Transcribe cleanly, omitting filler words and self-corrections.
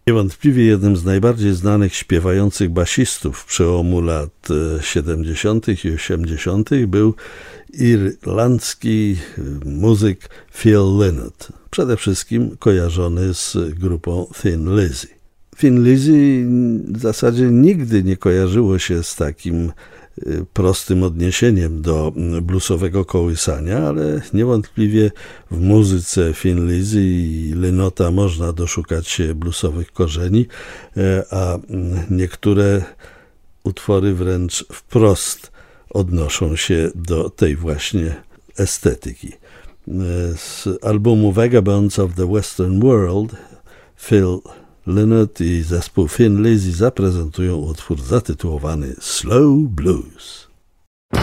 Niewątpliwie jednym z najbardziej znanych śpiewających basistów przełomu lat 70. i 80. był irlandzki muzyk Phil Lynott, przede wszystkim kojarzony z grupą Thin Lizzy. Thin Lizzy w zasadzie nigdy nie kojarzyło się z takim prostym odniesieniem do bluesowego kołysania, ale niewątpliwie w muzyce Thin Lizzy i Lynotta można doszukać się bluesowych korzeni, a niektóre utwory wręcz wprost odnoszą się do tej właśnie estetyki. Z albumu Vagabonds of the Western World Phil Lynott i zespół Thin Lizzy zaprezentują utwór zatytułowany Slow Blues.